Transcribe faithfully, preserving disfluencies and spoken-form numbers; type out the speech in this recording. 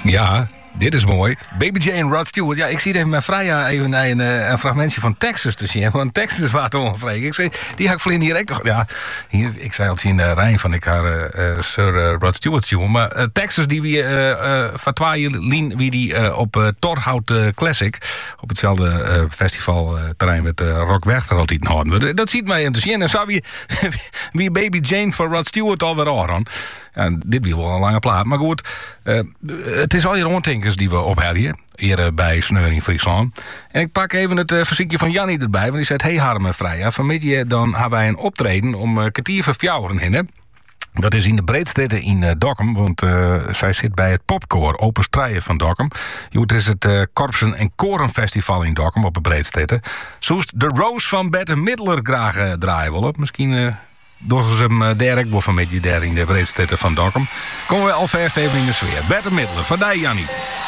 Ja, dit is mooi. Baby J en Rod Stewart. Ja, ik zie even mijn Freya even naar een, een fragmentje van Texas te zien. Want Texas was toch onvredig. Ik zei, die had ik vliegen hier ook nog. Ja, hier, ik zei al in de Rijn van ik haar uh, uh, Sir uh, Rod Stewart jongen. Maar uh, Texas die wie uh, uh, van twee lien wie die uh, op uh, Torhout uh, Classic op hetzelfde uh, festivalterrein uh, met uh, Rock Werchter altijd houden. Dat ziet mij in te zien. En zo wie, wie Baby Jane van Rod Stewart alweer aan. Ja, dit weer wel een lange plaat. Maar goed, uh, het is al je rondtinkers die we ophellen hier bij Sneur in Friesland. En ik pak even het uh, verziekje van Jannie erbij. Want die zegt, hey Harme Freya, vanmiddag dan hebben wij een optreden om uh, kwartier voor fjouweren in. Hè? Dat is in de Breedstede in uh, Dokkum, want uh, zij zit bij het Popkoor, Open Strijen van Dokkum. Het is het uh, Korpsen- en Korenfestival in Dokkum op de Breedstede. Zoest de Rose van Bette Middeler graag uh, draaien willen. Misschien... Uh, Door ze hem uh, direct boven met je der in de Breedstede van Dokkum. Komen we alvast even in de sfeer. Bette Middeler, van die Jannie.